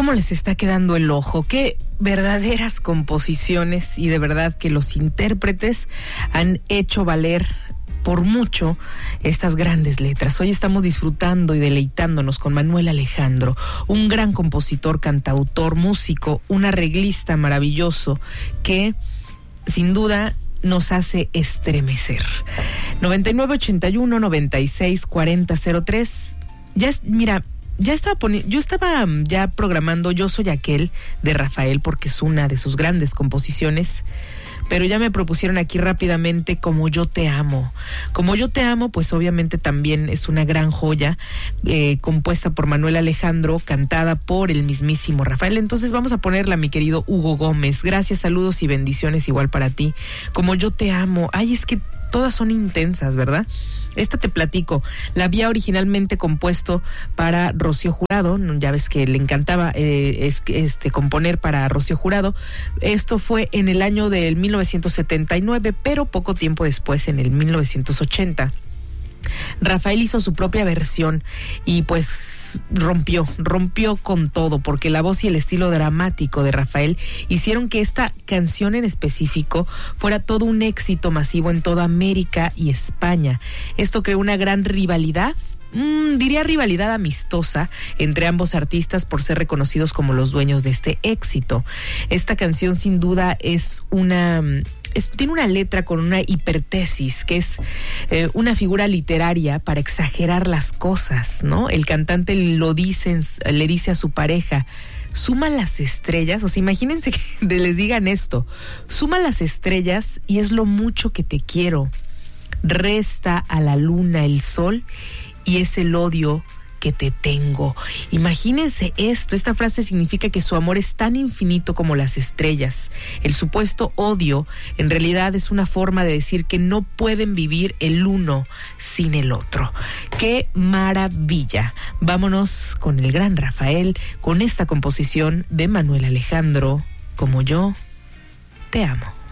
¿Cómo les está quedando el ojo? Qué verdaderas composiciones, y de verdad que los intérpretes han hecho valer por mucho estas grandes letras. Hoy estamos disfrutando y deleitándonos con Manuel Alejandro, un gran compositor, cantautor, músico, un arreglista maravilloso que sin duda nos hace estremecer. 9981-964003. Yo estaba ya programando Yo Soy Aquel de Rafael, porque es una de sus grandes composiciones, pero ya me propusieron aquí rápidamente Como Yo Te Amo. Como Yo Te Amo, pues obviamente también es una gran joya, compuesta por Manuel Alejandro, cantada por el mismísimo Rafael. Entonces vamos a ponerla, mi querido Hugo Gómez. Gracias, saludos y bendiciones igual para ti. Como Yo Te Amo. Ay, es que todas son intensas, ¿verdad? Esta te platico, la había originalmente compuesto para Rocío Jurado, ya ves que le encantaba componer para Rocío Jurado. Esto fue en el año del 1979, pero poco tiempo después, en el 1980, Rafael hizo su propia versión y pues rompió con todo, porque la voz y el estilo dramático de Rafael hicieron que esta canción en específico fuera todo un éxito masivo en toda América y España. Esto creó una gran rivalidad, diría rivalidad amistosa, entre ambos artistas por ser reconocidos como los dueños de este éxito. Esta canción sin duda tiene una letra con una hipertesis, que es una figura literaria para exagerar las cosas, ¿no? El cantante le dice a su pareja: suma las estrellas. O sea, imagínense que les digan esto: suma las estrellas y es lo mucho que te quiero. Resta a la luna el sol y es el odio que te tengo. Imagínense esto. Esta frase significa que su amor es tan infinito como las estrellas. El supuesto odio en realidad es una forma de decir que no pueden vivir el uno sin el otro. ¡Qué maravilla! Vámonos con el gran Rafael, con esta composición de Manuel Alejandro, Como Yo Te Amo.